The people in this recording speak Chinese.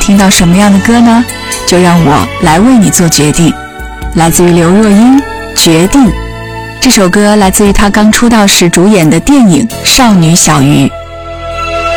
听到什么样的歌呢？就让我来为你做决定。来自于刘若英，《决定》。这首歌来自于她刚出道时主演的电影《少女小鱼》。